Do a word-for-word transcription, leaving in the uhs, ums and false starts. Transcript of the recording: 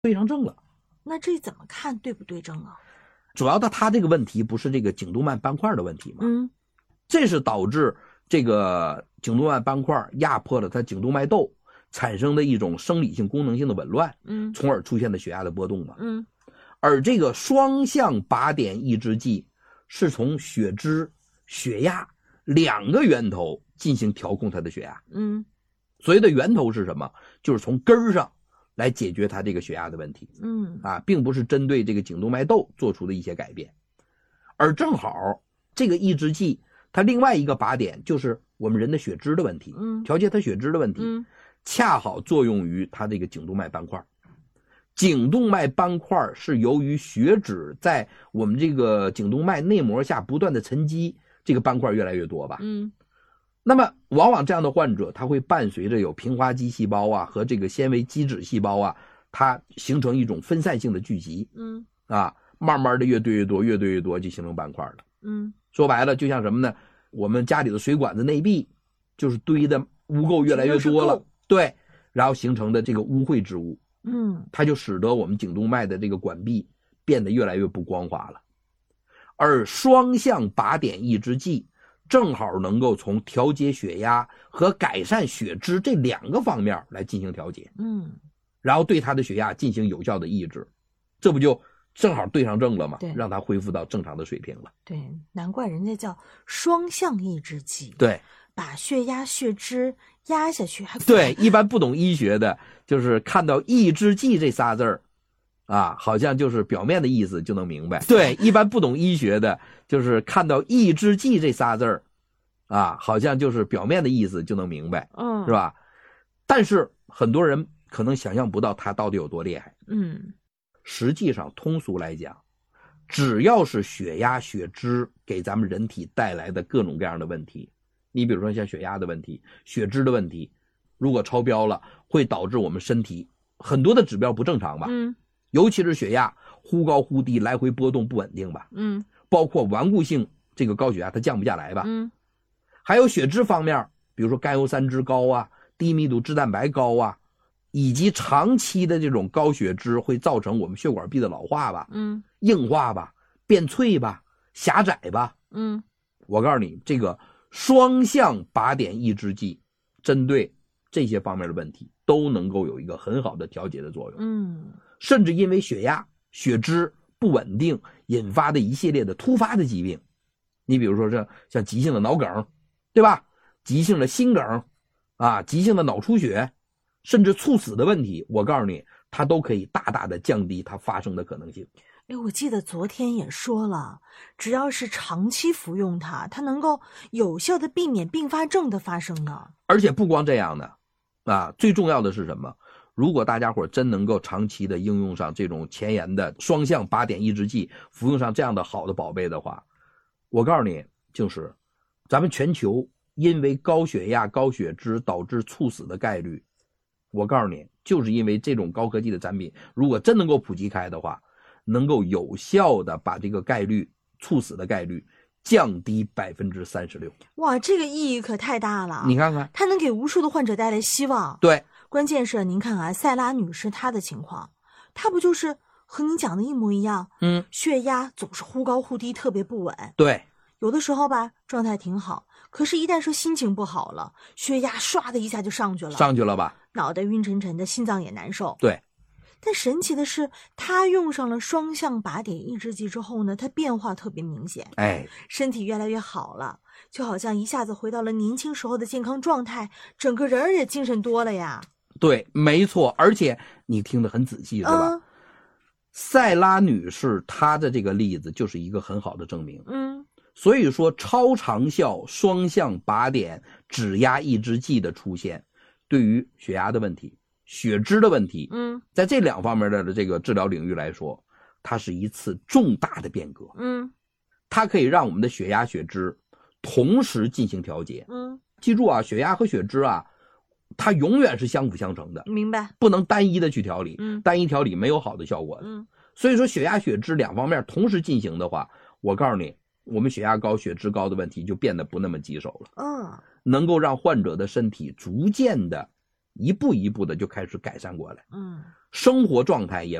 对上症了。 那这怎么看对不对症啊？ 主要的他这个问题不是这个颈动脉斑块的问题吗？ 嗯， 这是导致这个颈动脉斑块压迫了它颈动脉窦产生的一种生理性功能性的紊乱， 嗯， 从而出现的血压的波动嘛。 嗯， 而这个双向靶点抑制剂是从血脂、血压两个源头进行调控它的血压。 嗯， 所谓的源头是什么？就是从根儿上来解决它这个血压的问题。 嗯， 啊，并不是针对这个颈动脉窦做出的一些改变。而正好这个抑制剂它另外一个靶点就是我们人的血脂的问题， 嗯， 调节它血脂的问题， 嗯， 恰好作用于它这个颈动脉斑块。颈动脉斑块是由于血脂在我们这个颈动脉内膜下不断的沉积，这个斑块越来越多吧。 嗯， 那么往往这样的患者他会伴随着有平滑肌细胞啊和这个纤维基质细胞啊，它形成一种分散性的聚集。 嗯， 啊，慢慢的越堆越多，越堆越多就形成斑块了。 嗯， 说白了就像什么呢？我们家里的水管子内壁就是堆的污垢越来越多了，对，然后形成的这个污秽之物， 嗯， 它就使得我们颈动脉的这个管壁变得越来越不光滑了。而双向靶点抑制剂正好能够从调节血压和改善血脂这两个方面来进行调节， 嗯， 然后对它的血压进行有效的抑制，这不就正好对上症了吗？ 对， 让它恢复到正常的水平了。 对，难怪人家叫双向抑制剂。 对， 把血压、血脂压下去还对，一般不懂医学的，就是看到抑制剂这仨字儿，啊，好像就是表面的意思就能明白。对，一般不懂医学的，就是看到抑制剂这仨字儿，啊，好像就是表面的意思就能明白， 嗯， 是吧？但是很多人可能想象不到它到底有多厉害。 嗯， 实际上通俗来讲，只要是血压、血脂给咱们人体带来的各种各样的问题，你比如说像血压的问题、血脂的问题，如果超标了，会导致我们身体很多的指标不正常吧？ 嗯， 尤其是血压忽高忽低，来回波动不稳定吧？ 嗯， 包括顽固性这个高血压它降不下来吧？ 嗯， 还有血脂方面，比如说甘油三酯高啊，低密度脂蛋白高啊，以及长期的这种高血脂会造成我们血管壁的老化吧， 嗯， 硬化吧，变脆吧，狭窄吧。 嗯， 我告诉你，这个双向靶点抑制剂针对这些方面的问题都能够有一个很好的调节的作用。 嗯， 甚至因为血压、血脂不稳定引发的一系列的突发的疾病，你比如说这像急性的脑梗，对吧？急性的心梗啊，急性的脑出血，甚至猝死的问题，我告诉你，它都可以大大的降低它发生的可能性。 哎，我记得昨天也说了，只要是长期服用它，它能够有效的避免并发症的发生呢。 而且不光这样的，啊，最重要的是什么？如果大家伙真能够长期的应用上这种前沿的双向靶点抑制剂，服用上这样的好的宝贝的话，我告诉你，就是咱们全球因为高血压、高血脂导致猝死的概率，我告诉你，就是因为这种高科技的产品，如果真能够普及开的话，能够有效的把这个概率、猝死的概率降低百分之三十六。 哇，这个意义可太大了！ 你看看， 它能给无数的患者带来希望。 对， 关键是您看啊，塞拉女士她的情况，她不就是和您讲的一模一样？ 嗯， 血压总是忽高忽低，特别不稳。 对， 有的时候吧，状态挺好，可是一旦说心情不好了，血压唰的一下就上去了， 上去了吧？ 脑袋晕沉沉的，心脏也难受。 对。 但神奇的是，他用上了双向靶点抑制剂之后呢，他变化特别明显， 哎， 身体越来越好了，就好像一下子回到了年轻时候的健康状态，整个人也精神多了呀。 对，没错，而且你听得很仔细，是吧？ 嗯， 塞拉女士她的这个例子就是一个很好的证明。 嗯， 所以说，超长效双向靶点指压抑制剂的出现，对于血压的问题、血脂的问题， 嗯， 在这两方面的这个治疗领域来说，它是一次重大的变革。 嗯， 它可以让我们的血压、血脂同时进行调节。 嗯， 记住啊，血压和血脂啊，它永远是相辅相成的， 明白。 不能单一的去调理， 嗯， 单一调理没有好的效果的。 嗯， 所以说血压、血脂两方面同时进行的话，我告诉你，我们血压高、血脂高的问题就变得不那么棘手了。 嗯， 能够让患者的身体逐渐的一步一步的就开始改善过来。 嗯， 生活状态也